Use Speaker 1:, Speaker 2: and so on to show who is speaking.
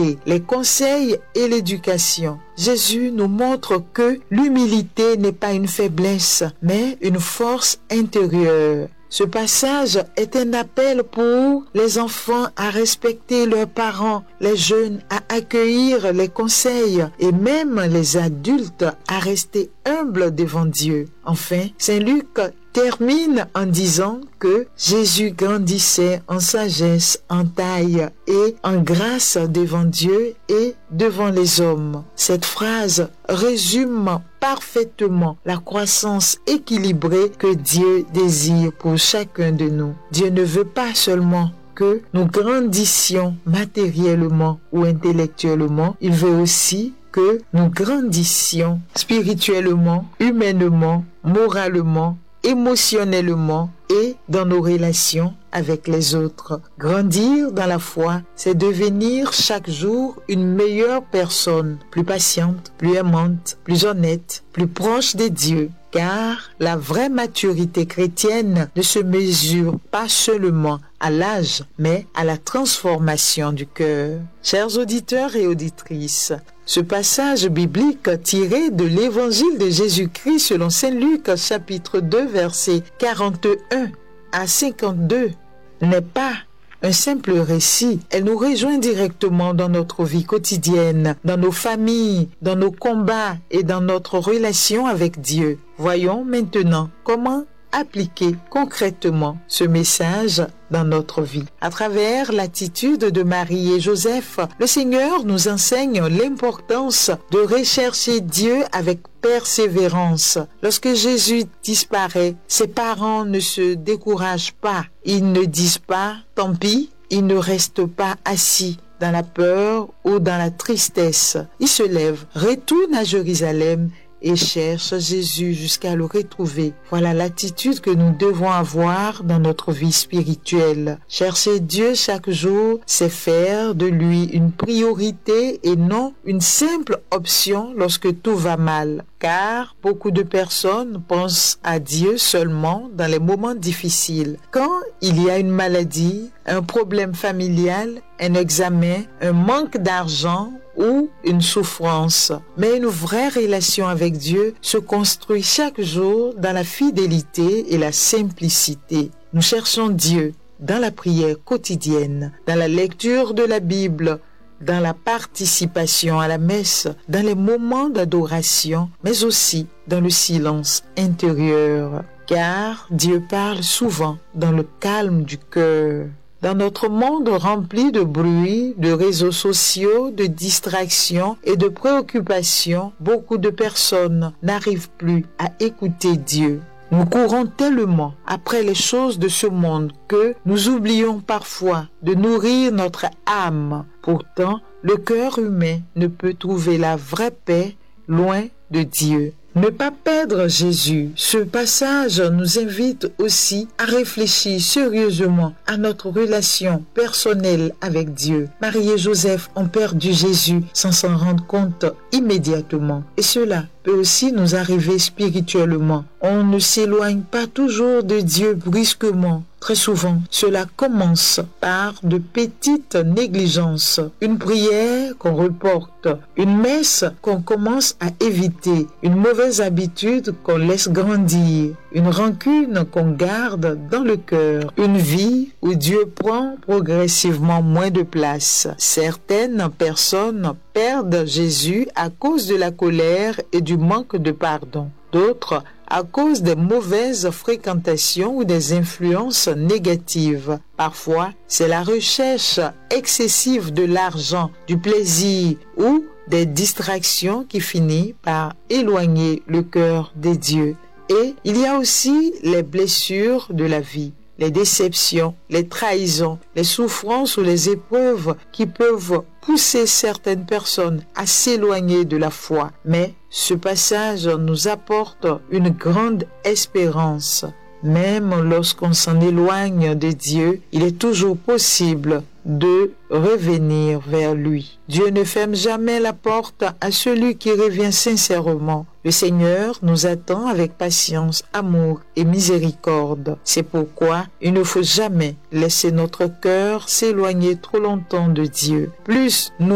Speaker 1: les conseils et l'éducation. Jésus nous montre que l'humilité n'est pas une faiblesse, mais une force intérieure. Ce passage est un appel pour les enfants à respecter leurs parents, les jeunes à accueillir les conseils et même les adultes à rester humbles devant Dieu. Enfin, Saint Luc termine en disant que Jésus grandissait en sagesse, en taille et en grâce devant Dieu et devant les hommes. Cette phrase résume parfaitement la croissance équilibrée que Dieu désire pour chacun de nous. Dieu ne veut pas seulement que nous grandissions matériellement ou intellectuellement, il veut aussi que nous grandissions spirituellement, humainement, moralement, émotionnellement et dans nos relations avec les autres. Grandir dans la foi, c'est devenir chaque jour une meilleure personne, plus patiente, plus aimante, plus honnête, plus proche de Dieu. Car la vraie maturité chrétienne ne se mesure pas seulement à l'âge, mais à la transformation du cœur. Chers auditeurs et auditrices, ce passage biblique tiré de l'évangile de Jésus-Christ selon Saint Luc, chapitre 2, versets 41 à 52, n'est pas un simple récit. Elle nous rejoint directement dans notre vie quotidienne, dans nos familles, dans nos combats et dans notre relation avec Dieu. Voyons maintenant comment appliquer concrètement ce message dans notre vie. À travers l'attitude de Marie et Joseph, le Seigneur nous enseigne l'importance de rechercher Dieu avec persévérance. Lorsque Jésus disparaît, ses parents ne se découragent pas. Ils ne disent pas « tant pis », ils ne restent pas assis dans la peur ou dans la tristesse. Ils se lèvent, retournent à Jérusalem et cherche Jésus jusqu'à le retrouver. Voilà l'attitude que nous devons avoir dans notre vie spirituelle. Chercher Dieu chaque jour, c'est faire de lui une priorité et non une simple option lorsque tout va mal. Car beaucoup de personnes pensent à Dieu seulement dans les moments difficiles. Quand il y a une maladie, un problème familial, un examen, un manque d'argent ou une souffrance. Mais une vraie relation avec Dieu se construit chaque jour dans la fidélité et la simplicité. Nous cherchons Dieu dans la prière quotidienne, dans la lecture de la Bible, dans la participation à la messe, dans les moments d'adoration, mais aussi dans le silence intérieur. Car Dieu parle souvent dans le calme du cœur. Dans notre monde rempli de bruit, de réseaux sociaux, de distractions et de préoccupations, beaucoup de personnes n'arrivent plus à écouter Dieu. Nous courons tellement après les choses de ce monde que nous oublions parfois de nourrir notre âme. Pourtant, le cœur humain ne peut trouver la vraie paix loin de Dieu. Ne pas perdre Jésus. Ce passage nous invite aussi à réfléchir sérieusement à notre relation personnelle avec Dieu. Marie et Joseph ont perdu Jésus sans s'en rendre compte immédiatement. Et cela peut aussi nous arriver spirituellement. On ne s'éloigne pas toujours de Dieu brusquement. Très souvent, cela commence par de petites négligences. Une prière qu'on reporte, une messe qu'on commence à éviter, une mauvaise habitude qu'on laisse grandir, une rancune qu'on garde dans le cœur, une vie où Dieu prend progressivement moins de place. Certaines personnes perdent Jésus à cause de la colère et du manque de pardon. D'autres à cause des mauvaises fréquentations ou des influences négatives. Parfois, c'est la recherche excessive de l'argent, du plaisir ou des distractions qui finit par éloigner le cœur de Dieu. Et il y a aussi les blessures de la vie, les déceptions, les trahisons, les souffrances ou les épreuves qui peuvent pousser certaines personnes à s'éloigner de la foi. Mais ce passage nous apporte une grande espérance. Même lorsqu'on s'en éloigne de Dieu, il est toujours possible de revenir vers lui. Dieu ne ferme jamais la porte à celui qui revient sincèrement. Le Seigneur nous attend avec patience, amour et miséricorde. C'est pourquoi il ne faut jamais laisser notre cœur s'éloigner trop longtemps de Dieu. Plus nous